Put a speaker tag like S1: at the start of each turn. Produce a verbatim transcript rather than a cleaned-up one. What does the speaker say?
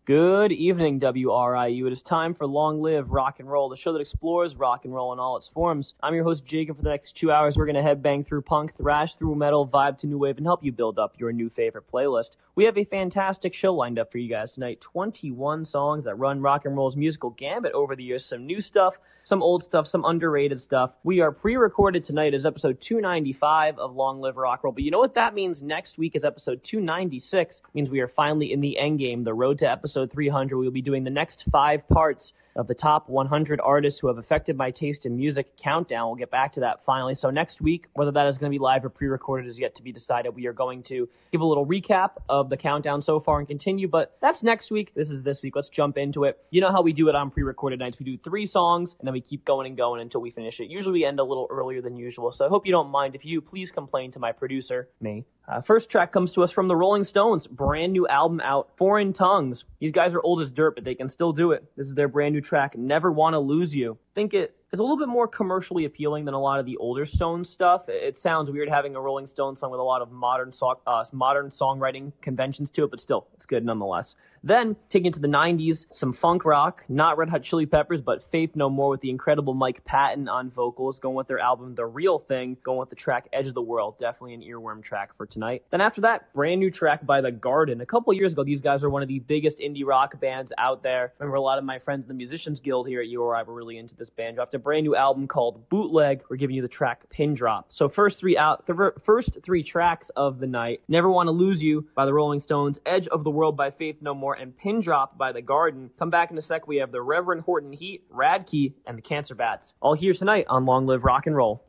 S1: Good evening, W R I U. It is time for Long Live Rock and Roll, the show that explores rock and roll in all its forms. I'm your host, Jake, and for the next two hours, we're going to headbang through punk, thrash through metal, vibe to new wave, and help you build up your new favorite playlist. We have a fantastic show lined up for you guys tonight. twenty-one songs that run rock and roll's musical gambit over the years. Some new stuff, some old stuff, some underrated stuff. We are pre-recorded tonight as episode two ninety-five of Long Live Rock and Roll. But you know what that means? Next week is episode two ninety-six. It means we are finally in the end game, the road to episode three hundred. We'll be doing the next five parts of the top one hundred artists who have affected my taste in music countdown. We'll get back to that finally. So next week, whether that is going to be live or pre-recorded is yet to be decided. We are going to give a little recap of the countdown so far and continue, but that's next week. This is this week. Let's jump into it. You know how we do it on pre-recorded nights. We do three songs, and then we keep going and going until we finish it. Usually we end a little earlier than usual, so I hope you don't mind. If you, please complain to my producer, me. Uh, first track comes to us from the Rolling Stones. Brand new album out, Foreign Tongues. These guys are old as dirt, but they can still do it. This is their brand new track, Never Wanna Lose You. I think it is a little bit more commercially appealing than a lot of the older Stones stuff. It sounds weird having a Rolling Stones song with a lot of modern so- uh, modern songwriting conventions to it, but still, it's good nonetheless. Then, taking it to the nineties, some funk rock, not Red Hot Chili Peppers, but Faith No More with the incredible Mike Patton on vocals, going with their album The Real Thing, going with the track Edge of the World, definitely an earworm track for tonight. Then after that, brand new track by The Garden. A couple years ago, these guys were one of the biggest indie rock bands out there. I remember a lot of my friends in the Musicians Guild here at U R I were really into this band. Dropped a brand new album called Bootleg. We're giving you the track Pin Drop. So first three out, the first three tracks of the night: Never Wanna Lose You by the Rolling Stones, Edge of the World by Faith No More, and Pin Drop by The Garden. Come back in a sec. We have the Reverend Horton Heat, Radkey, and the Cancer Bats. All here tonight on Long Live Rock and Roll.